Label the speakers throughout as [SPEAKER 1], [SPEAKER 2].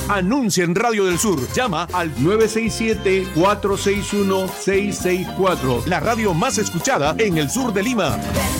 [SPEAKER 1] Anuncia en Radio del Sur. Llama al 967-461-664. La radio más escuchada en el sur de Lima.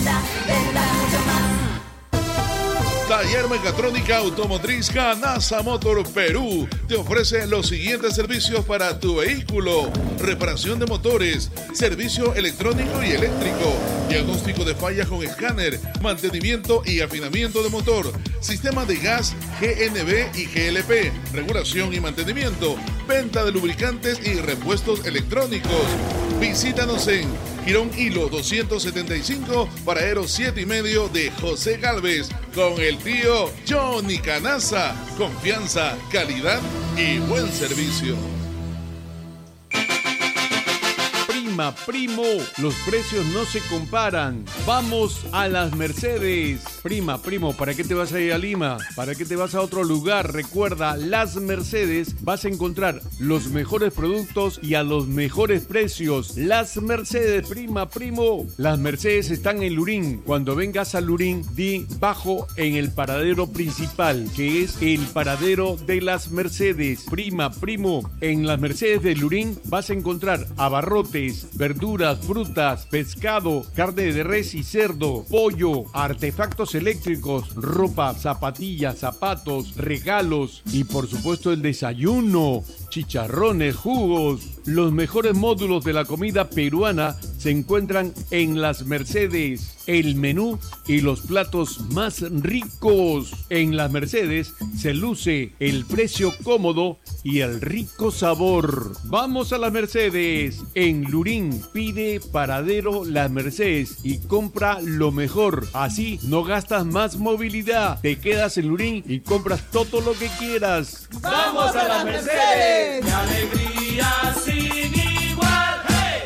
[SPEAKER 2] Taller Mecatrónica Automotriz Canasa Motor Perú te ofrece los siguientes servicios para tu vehículo: reparación de motores, servicio electrónico y eléctrico, diagnóstico de fallas con escáner, mantenimiento y afinamiento de motor, sistema de gas GNB y GLP, regulación y mantenimiento, venta de lubricantes y repuestos electrónicos. Visítanos en Girón Hilo 275, paradero 7,5 de José Gálvez, con el tío Johnny Canasa. Confianza, calidad y buen servicio.
[SPEAKER 3] Primo, los precios no se comparan. Vamos a las Mercedes. Primo, ¿para qué te vas a ir a Lima? ¿Para qué te vas a otro lugar? Recuerda, las Mercedes vas a encontrar los mejores productos y a los mejores precios. Las Mercedes, primo. Las Mercedes están en Lurín. Cuando vengas a Lurín, di bajo en el paradero principal, que es el paradero de las Mercedes. Primo, en las Mercedes de Lurín vas a encontrar abarrotes, verduras, frutas, pescado, carne de res y cerdo, pollo, artefactos eléctricos, ropa, zapatillas, zapatos, regalos y por supuesto el desayuno, chicharrones, jugos. Los mejores módulos de la comida peruana se encuentran en las Mercedes. El menú y los platos más ricos. En las Mercedes se luce el precio cómodo y el rico sabor. Vamos a las Mercedes. En Lurín, pide paradero Las Mercedes y compra lo mejor. Así no gastas más movilidad. Te quedas en Lurín y compras todo lo que quieras.
[SPEAKER 4] ¡Vamos a las Mercedes! ¡Qué alegría sin igual! ¡Hey!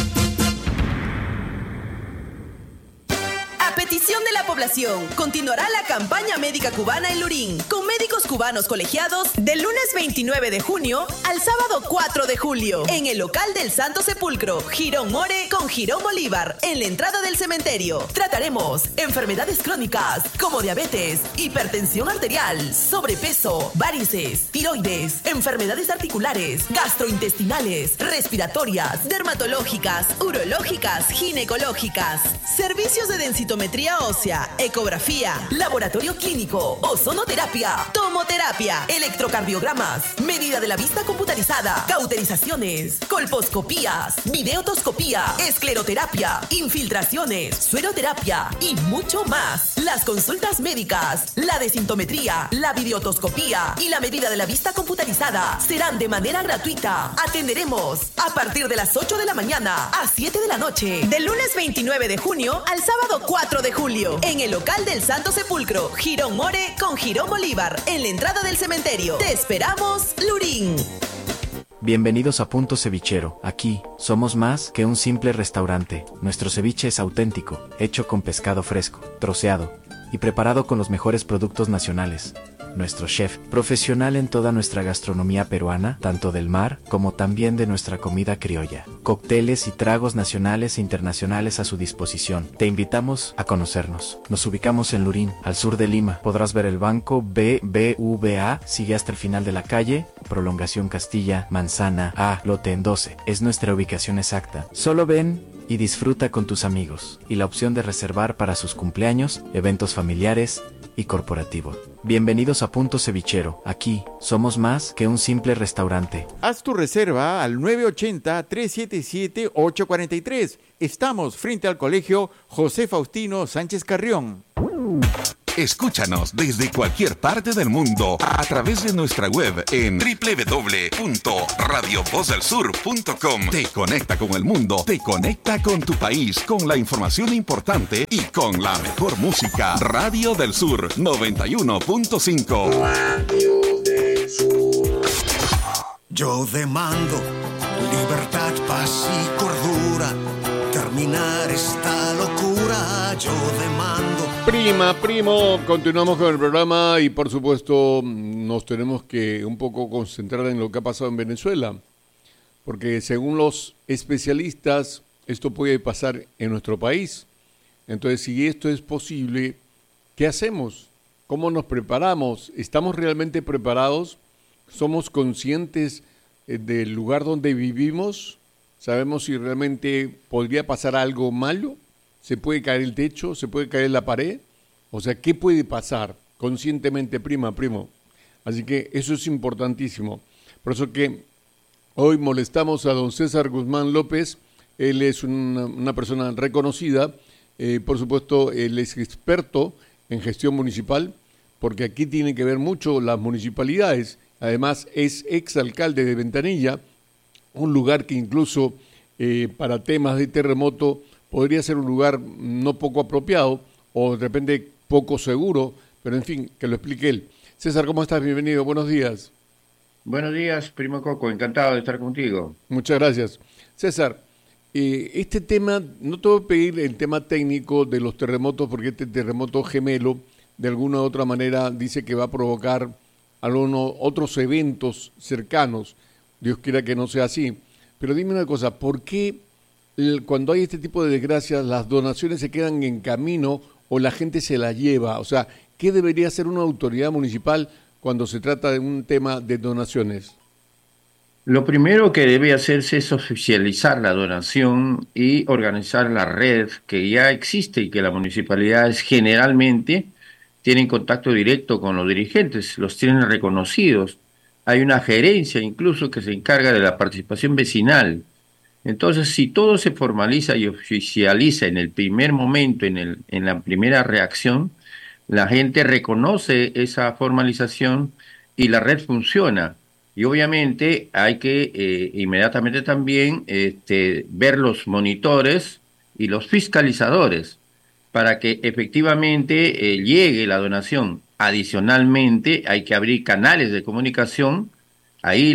[SPEAKER 5] A petición de la población, continuará la campaña médica cubana en Lurín, con médicos cubanos colegiados del lunes 29 de junio al sábado 4 de julio, en el local del Santo Sepulcro, Girón More con Girón Bolívar, en la entrada del cementerio. Trataremos enfermedades crónicas como diabetes, hipertensión arterial, sobrepeso, varices, tiroides, enfermedades articulares, gastrointestinales, respiratorias, dermatológicas, urológicas, ginecológicas, servicios de densitometría ósea, ecografía, laboratorio clínico, ozonoterapia, tomoterapia, electrocardiogramas, medida de la vista computarizada, cauterizaciones, colposcopías, videotoscopía, escleroterapia, infiltraciones, sueroterapia y mucho más. Las consultas médicas, la desintometría, la videotoscopía y la medida de la vista computarizada serán de manera gratuita. Atenderemos a partir de las 8 de la mañana a 7 de la noche, del lunes 29 de junio al sábado 4 de julio, en el local del Santo Sepulcro, Girón More con Girón Bolívar, en la entrada del cementerio. Te esperamos, Lurín.
[SPEAKER 6] Bienvenidos a Punto Cevichero. Aquí, somos más que un simple restaurante. Nuestro ceviche es auténtico, hecho con pescado fresco, troceado y preparado con los mejores productos nacionales. Nuestro chef, profesional en toda nuestra gastronomía peruana, tanto del mar como también de nuestra comida criolla. Cócteles y tragos nacionales e internacionales a su disposición. Te invitamos a conocernos. Nos ubicamos en Lurín, al sur de Lima. Podrás ver el banco BBVA, sigue hasta el final de la calle, prolongación Castilla, Manzana A, lote en 12. Es nuestra ubicación exacta. Solo ven y disfruta con tus amigos. Y la opción de reservar para sus cumpleaños, eventos familiares y corporativo. Bienvenidos a Punto Cevichero. Aquí somos más que un simple restaurante.
[SPEAKER 7] Haz tu reserva al 980-377-843. Estamos frente al Colegio José Faustino Sánchez Carrión.
[SPEAKER 8] Escúchanos desde cualquier parte del mundo a través de nuestra web en www.radiovozelsur.com. Te conecta con el mundo, te conecta con tu país, con la información importante y con la mejor música. Radio del Sur 91.5.
[SPEAKER 9] Radio del Sur. Yo demando libertad, paz y cordura. Terminar esta locura. Yo demando.
[SPEAKER 3] Primo, continuamos con el programa y por supuesto nos tenemos que un poco concentrar en lo que ha pasado en Venezuela, porque según los especialistas esto puede pasar en nuestro país. Entonces, si esto es posible, ¿qué hacemos? ¿Cómo nos preparamos? ¿Estamos realmente preparados? somos conscientes del lugar donde vivimos, sabemos si realmente podría pasar algo malo, se puede caer el techo, se puede caer la pared, o sea, ¿qué puede pasar conscientemente, primo? Así que eso es importantísimo. Por eso que hoy molestamos a don César Guzmán López. Él es una persona reconocida, por supuesto, él es experto en gestión municipal, porque aquí tienen que ver mucho las municipalidades. Además, es exalcalde de Ventanilla, un lugar que incluso para temas de terremoto podría ser un lugar no poco apropiado o de repente poco seguro, pero en fin, que lo explique él. César, ¿cómo estás? Bienvenido, buenos días.
[SPEAKER 10] Buenos días, primo Coco, encantado de estar contigo.
[SPEAKER 3] Muchas gracias. César, este tema, no te voy a pedir el tema técnico de los terremotos, porque este terremoto gemelo, de alguna u otra manera, dice que va a provocar otros eventos cercanos. Dios quiera que no sea así. Pero dime una cosa, ¿por qué cuando hay este tipo de desgracias las donaciones se quedan en camino o la gente se las lleva? O sea, ¿qué debería hacer una autoridad municipal cuando se trata de un tema de donaciones?
[SPEAKER 10] Lo primero que debe hacerse es oficializar la donación y organizar la red que ya existe y que las municipalidades generalmente tienen contacto directo con los dirigentes, los tienen reconocidos. Hay una gerencia incluso que se encarga de la participación vecinal. Entonces, si todo se formaliza y oficializa en el primer momento, en la primera reacción, la gente reconoce esa formalización y la red funciona. Y obviamente hay que inmediatamente también ver los monitores y los fiscalizadores para que efectivamente llegue la donación. Adicionalmente hay que abrir canales de comunicación, ahí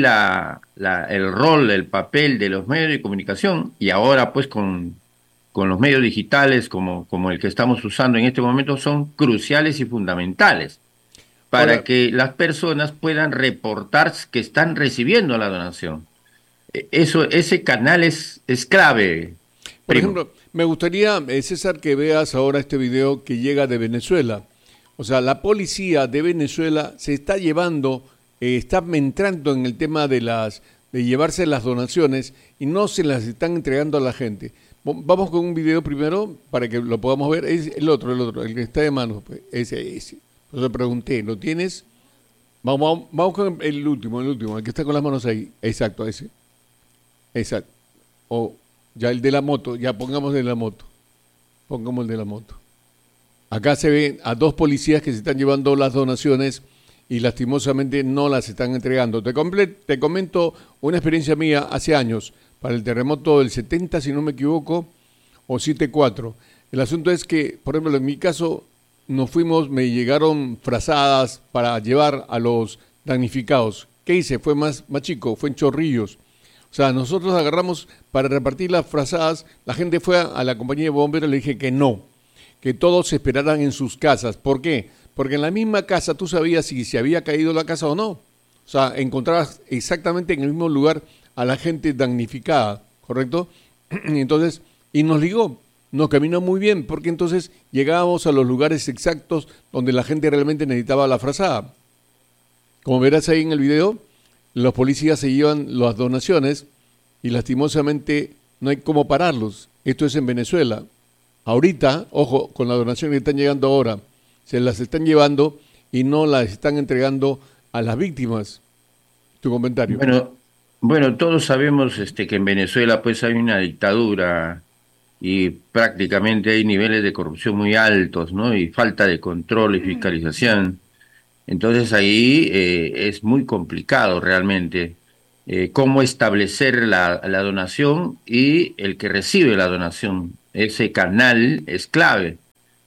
[SPEAKER 10] el rol, el papel de los medios de comunicación y ahora pues con los medios digitales como el que estamos usando en este momento son cruciales y fundamentales para que las personas puedan reportar que están recibiendo la donación. Ese canal es clave.
[SPEAKER 3] Por ejemplo, me gustaría, César, que veas ahora este video que llega de Venezuela. O sea, la policía de Venezuela se está llevando, está entrando en el tema de llevarse las donaciones y no se las están entregando a la gente. Vamos con un video primero para que lo podamos ver. Es el otro, el que está de manos. Pues, ese. Por eso pregunté, ¿lo tienes? Vamos con el último, el que está con las manos ahí. Exacto, ese. Exacto. O ya el de la moto, ya pongamos el de la moto. Pongamos el de la moto. Acá se ven a dos policías que se están llevando las donaciones y lastimosamente no las están entregando. Te comento una experiencia mía hace años, para el terremoto del 70, si no me equivoco, o 7-4. El asunto es que, por ejemplo, en mi caso, me llegaron frazadas para llevar a los damnificados. ¿Qué hice? Fue más chico, fue en Chorrillos. O sea, nosotros agarramos para repartir las frazadas, la gente fue a la compañía de bomberos, le dije que no, que todos se esperaran en sus casas. ¿Por qué? Porque en la misma casa tú sabías si se había caído la casa o no. O sea, encontrabas exactamente en el mismo lugar a la gente damnificada, ¿correcto? Entonces, y nos ligó, nos caminó muy bien, porque entonces llegábamos a los lugares exactos donde la gente realmente necesitaba la frazada. Como verás ahí en el video, los policías se llevan las donaciones y lastimosamente no hay cómo pararlos. Esto es en Venezuela. Ahorita, ojo, con la donación que están llegando ahora, se las están llevando y no las están entregando a las víctimas. Tu comentario.
[SPEAKER 10] Bueno, todos sabemos que en Venezuela pues hay una dictadura y prácticamente hay niveles de corrupción muy altos, ¿no? Y falta de control y fiscalización. Entonces ahí es muy complicado realmente cómo establecer la donación y el que recibe la donación. Ese canal es clave.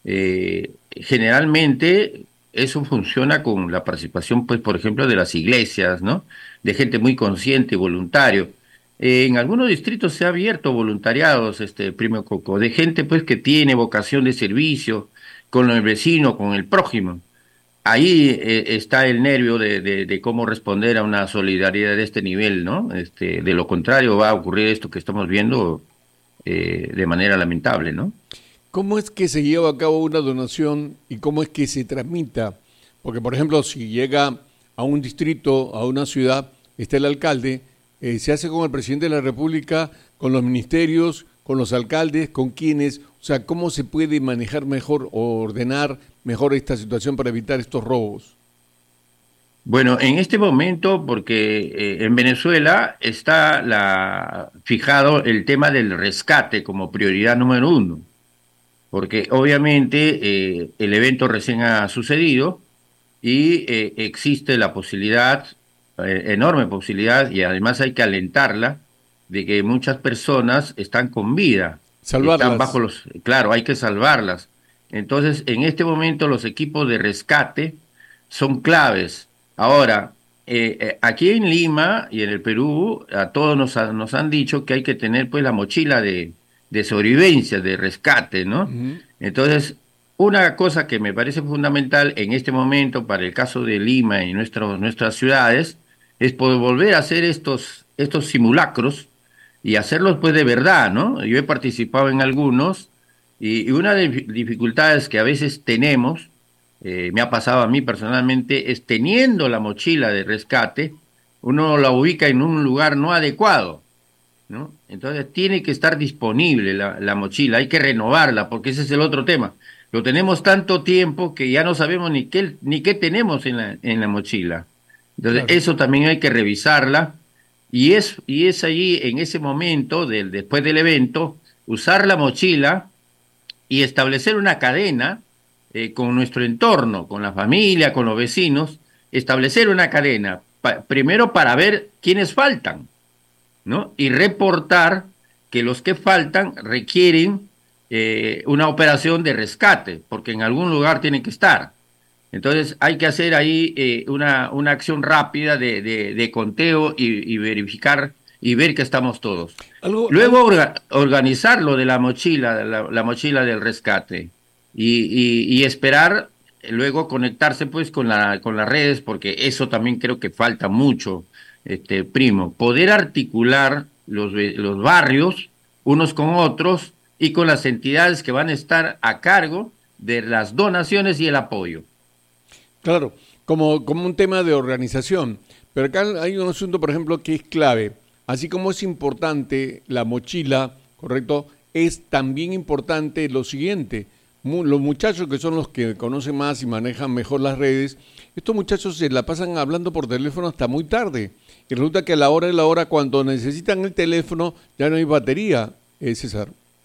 [SPEAKER 10] Generalmente eso funciona con la participación, pues, por ejemplo, de las iglesias, ¿no? De gente muy consciente y voluntario. En algunos distritos se ha abierto voluntariados, primo Coco, de gente, pues, que tiene vocación de servicio con el vecino, con el prójimo. Ahí está el nervio de cómo responder a una solidaridad de este nivel, ¿no? De lo contrario va a ocurrir esto que estamos viendo de manera lamentable, ¿no?
[SPEAKER 3] ¿Cómo es que se lleva a cabo una donación y cómo es que se tramita? Porque, por ejemplo, si llega a un distrito, a una ciudad, está el alcalde, se hace con el presidente de la República, con los ministerios, con los alcaldes, con quienes, o sea, ¿cómo se puede manejar mejor o ordenar mejor esta situación para evitar estos robos?
[SPEAKER 10] Bueno, en este momento, porque en Venezuela está fijado el tema del rescate como prioridad número uno, porque obviamente el evento recién ha sucedido y existe la posibilidad, enorme posibilidad, y además hay que alentarla, de que muchas personas están con vida.
[SPEAKER 3] Salvarlas.
[SPEAKER 10] Están claro, hay que salvarlas. Entonces, en este momento los equipos de rescate son claves. Ahora, aquí en Lima y en el Perú, a todos nos han dicho que hay que tener pues la mochila de sobrevivencia, de rescate, ¿no? Entonces, una cosa que me parece fundamental en este momento para el caso de Lima y nuestras ciudades es poder volver a hacer estos simulacros y hacerlos pues de verdad, ¿no? Yo he participado en algunos y una de las dificultades que a veces tenemos, me ha pasado a mí personalmente, es teniendo la mochila de rescate, uno la ubica en un lugar no adecuado, ¿no? Entonces tiene que estar disponible la mochila, hay que renovarla, porque ese es el otro tema. Lo tenemos tanto tiempo que ya no sabemos ni qué tenemos en la mochila. Entonces eso también hay que revisarla, y es allí, en ese momento, después del evento, usar la mochila y establecer una cadena con nuestro entorno, con la familia, con los vecinos, establecer una cadena, primero para ver quiénes faltan, ¿no? Y reportar que los que faltan requieren una operación de rescate, porque en algún lugar tienen que estar. Entonces hay que hacer ahí una acción rápida de conteo y verificar y ver que estamos todos. Luego organizar lo de la mochila, la mochila del rescate y esperar luego conectarse pues con las redes, porque eso también creo que falta mucho, primo. Poder articular los barrios unos con otros y con las entidades que van a estar a cargo de las donaciones y el apoyo.
[SPEAKER 3] Claro, como un tema de organización. Pero acá hay un asunto, por ejemplo, que es clave. Así como es importante la mochila, ¿correcto? Es también importante lo siguiente. Los muchachos que son los que conocen más y manejan mejor las redes, estos muchachos se la pasan hablando por teléfono hasta muy tarde. Y resulta que a la hora de la hora, cuando necesitan el teléfono, ya no hay batería, César.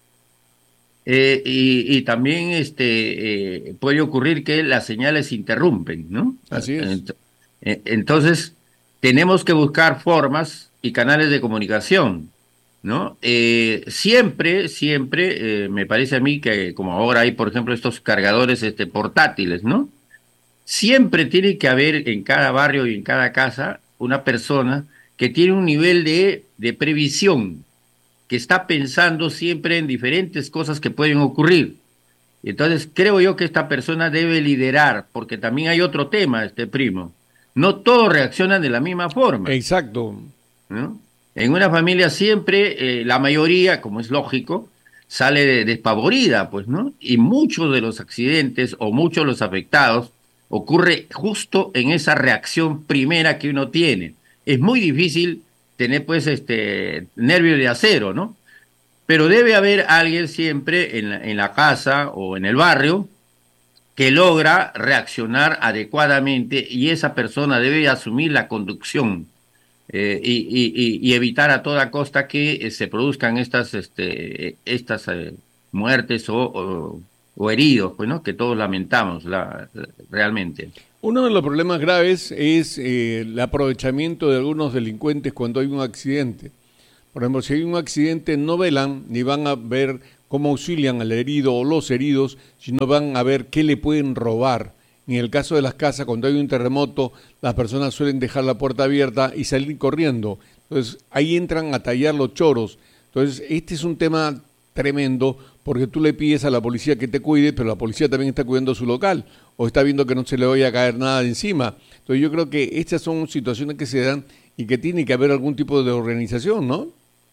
[SPEAKER 10] Y también puede ocurrir que las señales se interrumpen, ¿no?
[SPEAKER 3] Así es.
[SPEAKER 10] Entonces, tenemos que buscar formas y canales de comunicación, ¿no? Siempre, me parece a mí que como ahora hay, por ejemplo, estos cargadores portátiles, ¿no? Siempre tiene que haber en cada barrio y en cada casa una persona que tiene un nivel de previsión, que está pensando siempre en diferentes cosas que pueden ocurrir. Entonces, creo yo que esta persona debe liderar, porque también hay otro tema, primo. No todos reaccionan de la misma forma.
[SPEAKER 3] Exacto.
[SPEAKER 10] ¿No? En una familia siempre, la mayoría, como es lógico, sale despavorida, pues, ¿no? Y muchos de los accidentes o muchos de los afectados ocurre justo en esa reacción primera que uno tiene. Es muy difícil tener pues nervios de acero, ¿no? Pero debe haber alguien siempre en la casa o en el barrio que logra reaccionar adecuadamente, y esa persona debe asumir la conducción y evitar a toda costa que se produzcan estas muertes o heridos, pues, ¿no? Que todos lamentamos realmente.
[SPEAKER 3] Uno de los problemas graves es el aprovechamiento de algunos delincuentes cuando hay un accidente. Por ejemplo, si hay un accidente, no velan ni van a ver cómo auxilian al herido o los heridos, sino van a ver qué le pueden robar. En el caso de las casas, cuando hay un terremoto, las personas suelen dejar la puerta abierta y salir corriendo. Entonces, ahí entran a tallar los choros. Entonces, este es un tema tremendo, porque tú le pides a la policía que te cuide, pero la policía también está cuidando su local, o está viendo que no se le vaya a caer nada de encima. Entonces yo creo que estas son situaciones que se dan y que tiene que haber algún tipo de organización, ¿no?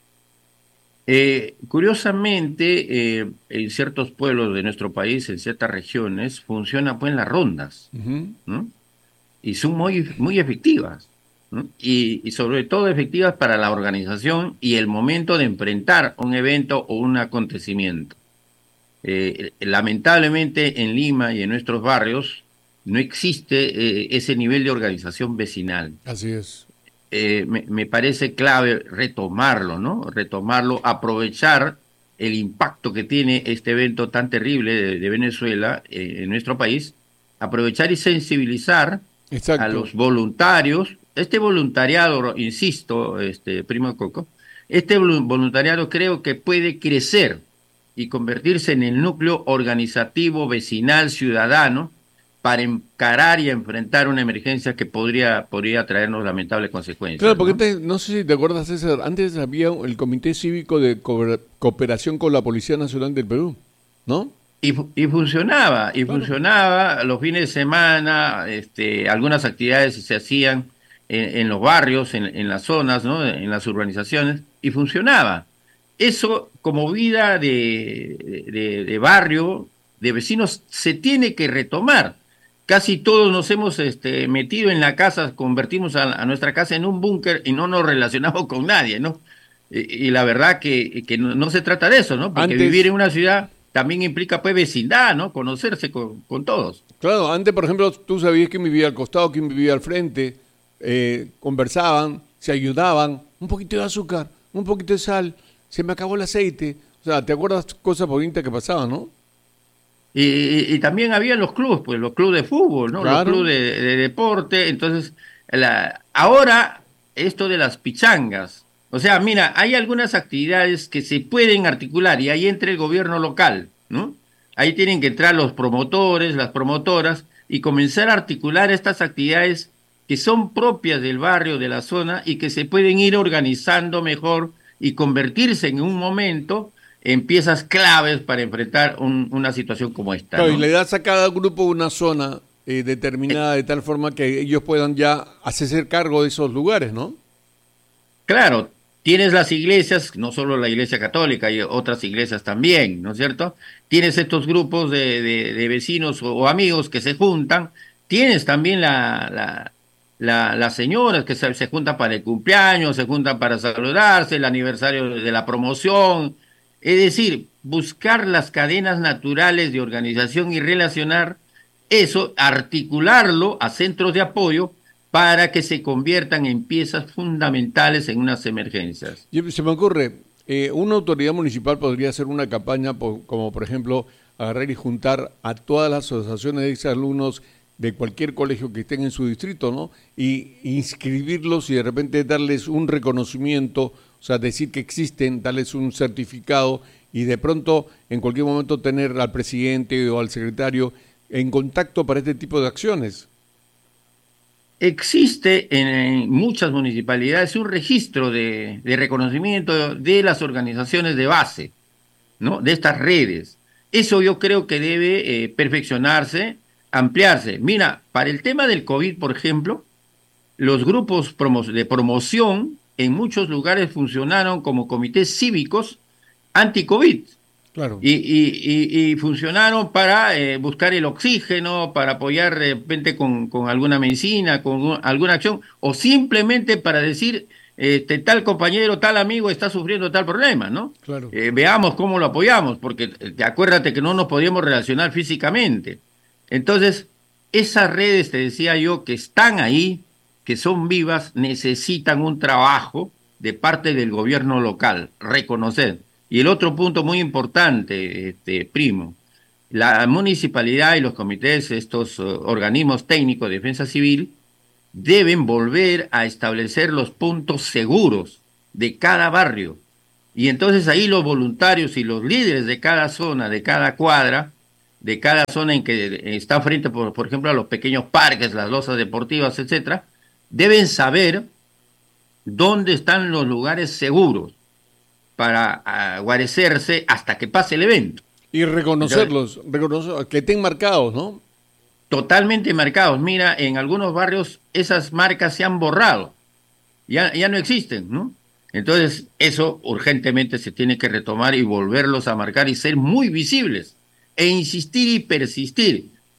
[SPEAKER 10] Curiosamente, en ciertos pueblos de nuestro país, en ciertas regiones, funcionan pues las rondas, ¿no? y son muy efectivas, ¿no? Y sobre todo efectivas para la organización y el momento de enfrentar un evento o un acontecimiento. Lamentablemente en Lima y en nuestros barrios no existe ese nivel de organización vecinal.
[SPEAKER 3] Así es.
[SPEAKER 10] Me parece clave retomarlo, ¿no? Retomarlo, aprovechar el impacto que tiene este evento tan terrible de Venezuela en nuestro país, aprovechar y sensibilizar
[SPEAKER 3] Exacto.
[SPEAKER 10] a los voluntarios. Este voluntariado, insisto, primo Coco, este voluntariado creo que puede crecer y convertirse en el núcleo organizativo, vecinal, ciudadano, para encarar y enfrentar una emergencia que podría traernos lamentables consecuencias.
[SPEAKER 3] Claro, porque no sé si te acuerdas, César, antes había el Comité Cívico de Cooperación con la Policía Nacional del Perú, ¿no?
[SPEAKER 10] Y funcionaba, funcionaba los fines de semana, algunas actividades se hacían en los barrios, en las zonas, ¿no? En las urbanizaciones, y funcionaba. Eso, como vida de barrio, de vecinos, se tiene que retomar. Casi todos nos hemos metido en la casa, convertimos a nuestra casa en un búnker y no nos relacionamos con nadie, ¿no? Y la verdad que no se trata de eso, ¿no? Porque vivir en una ciudad también implica, pues, vecindad, ¿no? Conocerse con todos.
[SPEAKER 3] Claro, antes, por ejemplo, tú sabías quién vivía al costado, quién vivía al frente, conversaban, se ayudaban, un poquito de azúcar, un poquito de sal, se me acabó el aceite. O sea, ¿te acuerdas cosas bonitas que pasaban, no?
[SPEAKER 10] Y también había los clubes, pues los clubes de fútbol, ¿no?
[SPEAKER 3] Claro.
[SPEAKER 10] Los clubes de deporte. Entonces, ahora esto de las pichangas. O sea, mira, hay algunas actividades que se pueden articular y ahí entra el gobierno local, ¿no? Ahí tienen que entrar los promotores, las promotoras y comenzar a articular estas actividades que son propias del barrio, de la zona y que se pueden ir organizando mejor y convertirse en un momento en piezas claves para enfrentar una situación como esta.
[SPEAKER 3] Claro,
[SPEAKER 10] ¿no?
[SPEAKER 3] y le das a cada grupo una zona determinada de tal forma que ellos puedan ya hacerse cargo de esos lugares, ¿no?
[SPEAKER 10] Claro, tienes las iglesias, no solo la iglesia católica, hay otras iglesias también, ¿no es cierto? Tienes estos grupos de vecinos o amigos que se juntan, tienes también las señoras que se juntan para el cumpleaños, se juntan para saludarse, el aniversario de la promoción. Es decir, buscar las cadenas naturales de organización y relacionar eso, articularlo a centros de apoyo para que se conviertan en piezas fundamentales en unas emergencias.
[SPEAKER 3] Se me ocurre, una autoridad municipal podría hacer una campaña como, por ejemplo, agarrar y juntar a todas las asociaciones de exalumnos de cualquier colegio que estén en su distrito, ¿no? Y inscribirlos y de repente darles un reconocimiento, o sea, decir que existen, darles un certificado y de pronto en cualquier momento tener al presidente o al secretario en contacto para este tipo de acciones.
[SPEAKER 10] Existe en muchas municipalidades un registro de reconocimiento de las organizaciones de base, ¿no? De estas redes. Eso yo creo que debe perfeccionarse, ampliarse. Mira, para el tema del COVID, por ejemplo, los grupos de promoción en muchos lugares funcionaron como comités cívicos anti-COVID.
[SPEAKER 3] Claro.
[SPEAKER 10] Y funcionaron para buscar el oxígeno, para apoyar de repente con alguna medicina, con alguna acción, o simplemente para decir, tal compañero, tal amigo está sufriendo tal problema, ¿no?
[SPEAKER 3] Claro.
[SPEAKER 10] Veamos cómo lo apoyamos, porque acuérdate que no nos podíamos relacionar físicamente. Entonces, esas redes, te decía yo, que están ahí, que son vivas, necesitan un trabajo de parte del gobierno local, reconocer. Y el otro punto muy importante, primo, la municipalidad y los comités, estos organismos técnicos de defensa civil, deben volver a establecer los puntos seguros de cada barrio. Y entonces ahí los voluntarios y los líderes de cada zona, de cada cuadra, de cada zona en que está frente, por ejemplo, a los pequeños parques, las losas deportivas, etcétera, deben saber dónde están los lugares seguros para guarecerse hasta que pase el evento.
[SPEAKER 3] Y reconocerlos, que estén marcados, ¿no?
[SPEAKER 10] Totalmente marcados. Mira, en algunos barrios esas marcas se han borrado, ya no existen, ¿no? Entonces, eso urgentemente se tiene que retomar y volverlos a marcar y ser muy visibles, e insistir y persistir.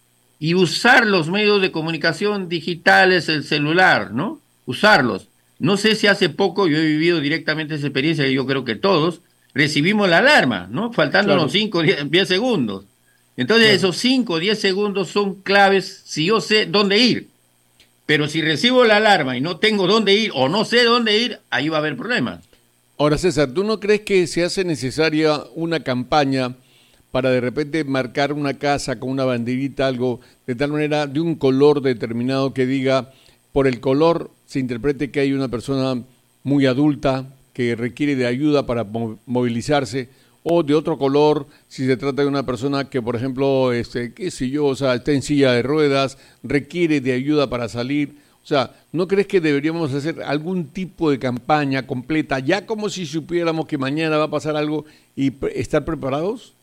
[SPEAKER 10] y usar los medios de comunicación digitales, el celular, ¿no? Usarlos. No sé si hace poco, yo he vivido directamente esa experiencia, y yo creo que todos, recibimos la alarma, ¿no? Faltándonos 5 o 10 segundos. Entonces esos 5 o 10 segundos son claves si yo sé dónde ir. Pero si recibo la alarma y no tengo dónde ir o no sé dónde ir, ahí va a haber problemas.
[SPEAKER 3] Ahora, César, ¿tú no crees que se hace necesaria una campaña para de repente marcar una casa con una banderita, algo de tal manera, de un color determinado que diga, por el color se interprete que hay una persona muy adulta que requiere de ayuda para movilizarse, o de otro color si se trata de una persona que, por ejemplo, qué sé yo, o sea, está en silla de ruedas, requiere de ayuda para salir? O sea, ¿no crees que deberíamos hacer algún tipo de campaña completa, ya como si supiéramos que mañana va a pasar algo y estar preparados?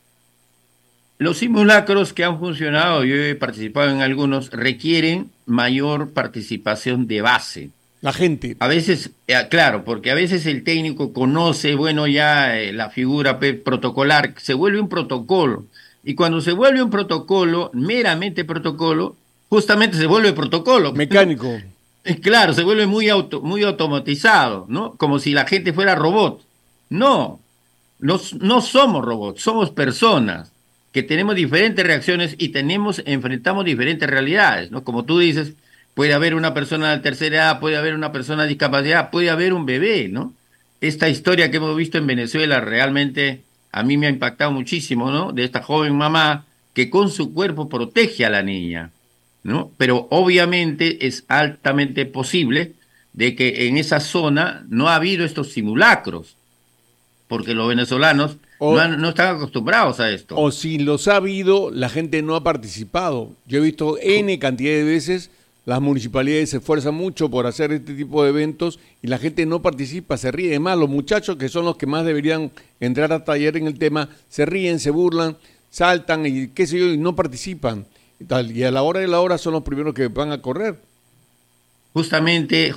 [SPEAKER 10] Los simulacros que han funcionado, yo he participado en algunos, requieren mayor participación de base.
[SPEAKER 3] La gente.
[SPEAKER 10] A veces, claro, porque a veces el técnico conoce, bueno, ya la figura protocolar, se vuelve un protocolo. Y cuando se vuelve un protocolo, meramente protocolo, justamente se vuelve protocolo.
[SPEAKER 3] Mecánico.
[SPEAKER 10] Claro, se vuelve muy automatizado, ¿no? Como si la gente fuera robot. No, no somos robots, somos personas que tenemos diferentes reacciones y enfrentamos diferentes realidades, ¿no? Como tú dices, puede haber una persona de tercera edad, puede haber una persona de discapacidad, puede haber un bebé, ¿no? Esta historia que hemos visto en Venezuela realmente a mí me ha impactado muchísimo, ¿no? De esta joven mamá que con su cuerpo protege a la niña, ¿no? Pero obviamente es altamente posible de que en esa zona no ha habido estos simulacros, porque los venezolanos no están acostumbrados a esto.
[SPEAKER 3] O si los ha habido, la gente no ha participado. Yo he visto N cantidad de veces, las municipalidades se esfuerzan mucho por hacer este tipo de eventos y la gente no participa, se ríe. Además, los muchachos, que son los que más deberían entrar a taller en el tema, se ríen, se burlan, saltan y qué sé yo, y no participan. Y a la hora de la hora son los primeros que van a correr.
[SPEAKER 10] Justamente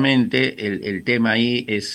[SPEAKER 10] el tema ahí es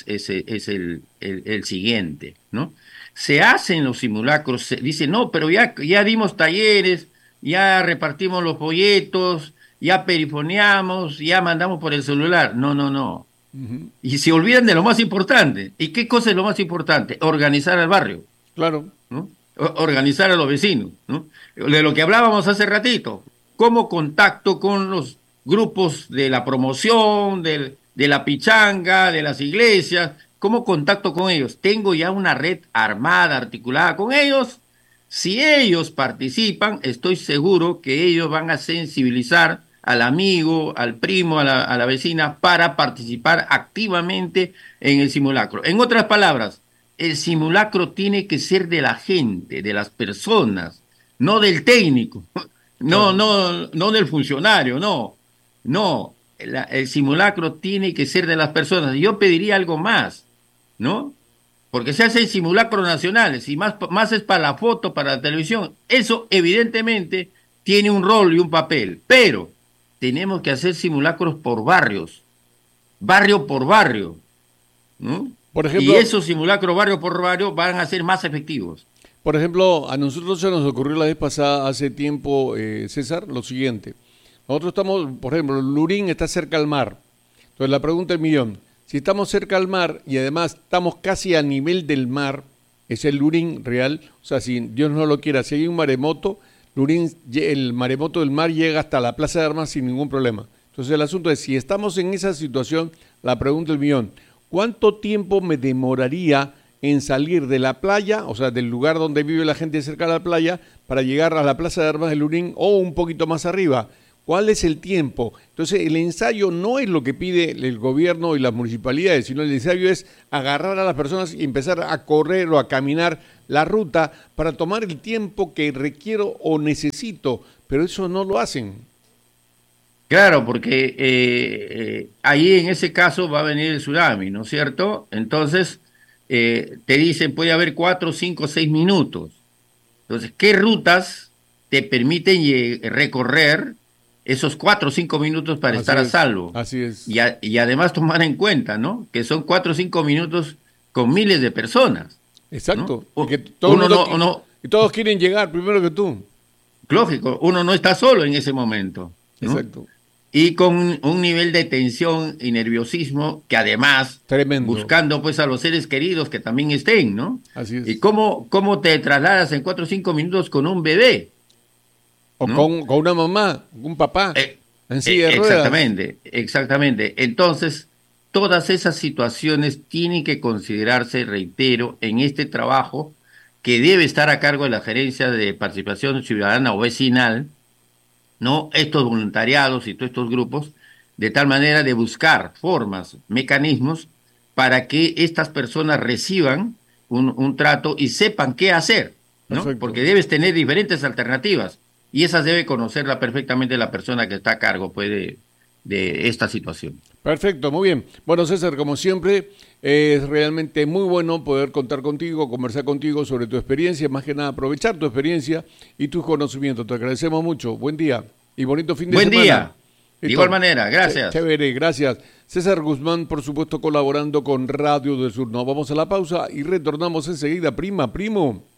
[SPEAKER 10] el siguiente, ¿no? Se hacen los simulacros, se dice, no, pero ya dimos talleres, ya repartimos los folletos, ya perifoneamos, ya mandamos por el celular. No. Uh-huh. Y se olvidan de lo más importante. ¿Y qué cosa es lo más importante? Organizar al barrio.
[SPEAKER 3] Claro.
[SPEAKER 10] ¿No? Organizar a los vecinos, ¿no? De lo que hablábamos hace ratito. ¿Cómo contacto con los grupos de la promoción, de la pichanga, de las iglesias? ¿Cómo contacto con ellos? Tengo ya una red armada, articulada con ellos. Si ellos participan, estoy seguro que ellos van a sensibilizar al amigo, al primo, a la vecina, para participar activamente en el simulacro. En otras palabras, el simulacro tiene que ser de la gente, de las personas, no del técnico, no del funcionario, no. El simulacro tiene que ser de las personas. Yo pediría algo más, ¿no? Porque se hacen simulacros nacionales y más es para la foto, para la televisión. Eso evidentemente tiene un rol y un papel, pero tenemos que hacer simulacros por barrios, barrio por barrio, ¿no?
[SPEAKER 3] Por ejemplo,
[SPEAKER 10] y esos simulacros barrio por barrio van a ser más efectivos.
[SPEAKER 3] Por ejemplo, a nosotros se nos ocurrió la vez pasada, hace tiempo, César, lo siguiente. Nosotros estamos, por ejemplo, Lurín está cerca al mar. Entonces la pregunta del millón, si estamos cerca al mar y además estamos casi a nivel del mar, es el Lurín real, o sea, si Dios no lo quiera, si hay un maremoto, Lurín, el maremoto del mar llega hasta la Plaza de Armas sin ningún problema. Entonces el asunto es, si estamos en esa situación, la pregunta del millón, ¿cuánto tiempo me demoraría en salir de la playa, o sea, del lugar donde vive la gente cerca de la playa, para llegar a la Plaza de Armas de Lurín o un poquito más arriba? ¿Cuál es el tiempo? Entonces, el ensayo no es lo que pide el gobierno y las municipalidades, sino el ensayo es agarrar a las personas y empezar a correr o a caminar la ruta para tomar el tiempo que requiero o necesito, pero eso no lo hacen.
[SPEAKER 10] Claro, porque ahí en ese caso va a venir el tsunami, ¿no es cierto? Entonces, te dicen puede haber 4, 5, 6 minutos. Entonces, ¿qué rutas te permiten recorrer esos 4 o 5 minutos para estar a salvo?
[SPEAKER 3] Así es.
[SPEAKER 10] Y además tomar en cuenta, ¿no? Que son 4 o 5 minutos con miles de personas.
[SPEAKER 3] Exacto.
[SPEAKER 10] ¿No?
[SPEAKER 3] Y que todos quieren llegar primero que tú.
[SPEAKER 10] lógico, uno no está solo en ese momento, ¿no?
[SPEAKER 3] Exacto.
[SPEAKER 10] Y con un nivel de tensión y nerviosismo que además,
[SPEAKER 3] tremendo,
[SPEAKER 10] buscando pues a los seres queridos que también estén, ¿no?
[SPEAKER 3] Así es.
[SPEAKER 10] ¿Y cómo te trasladas en 4 o 5 minutos con un bebé?
[SPEAKER 3] O
[SPEAKER 10] ¿no?
[SPEAKER 3] con una mamá, un papá, en silla de ruedas.
[SPEAKER 10] Exactamente. Entonces, todas esas situaciones tienen que considerarse, reitero, en este trabajo que debe estar a cargo de la Gerencia de Participación Ciudadana o Vecinal, ¿no? Estos voluntariados y todos estos grupos, de tal manera de buscar formas, mecanismos para que estas personas reciban un trato y sepan qué hacer, ¿no?
[SPEAKER 3] Perfecto.
[SPEAKER 10] Porque debes tener diferentes alternativas y esas debe conocerla perfectamente la persona que está a cargo pues, de esta situación.
[SPEAKER 3] Perfecto, muy bien. Bueno, César, como siempre, es realmente muy bueno poder contar contigo, conversar contigo sobre tu experiencia, más que nada aprovechar tu experiencia y tus conocimientos. Te agradecemos mucho. Buen día y bonito fin de semana.
[SPEAKER 10] Buen día.
[SPEAKER 3] De
[SPEAKER 10] igual manera, gracias.
[SPEAKER 3] Chévere, gracias. César Guzmán, por supuesto, colaborando con Radio del Sur. Nos vamos a la pausa y retornamos enseguida. Prima, primo.